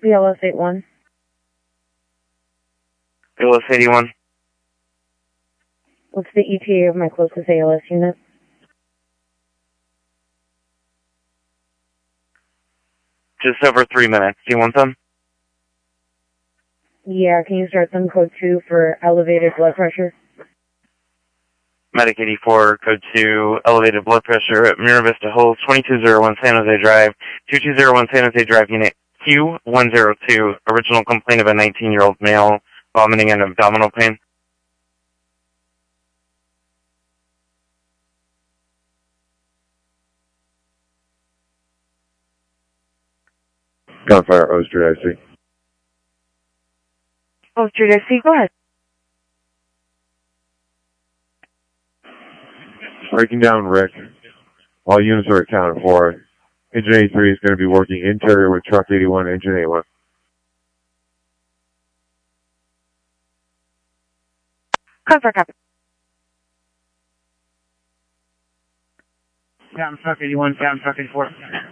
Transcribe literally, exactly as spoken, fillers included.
B L S eighty-one. B L S eighty-one. What's the E T A of my closest A L S unit? Just over three minutes. Do you want them? Yeah, can you start them code two for elevated blood pressure? Medic eighty-four, code two, elevated blood pressure at Mira Vista Hills, twenty-two oh one San Jose Drive, twenty-two oh one San Jose Drive, unit Q one oh two, original complaint of a nineteen-year-old male, vomiting and abdominal pain. Gunfire, O Street, I C. Oh, Street, I see. Go ahead. Breaking down Rick. All units are accounted for. Engine eighty-three is going to be working interior with truck eighty-one, engine eighty-one. Confirm, copy. Captain Truck eighty-one, Captain Truck eighty-four.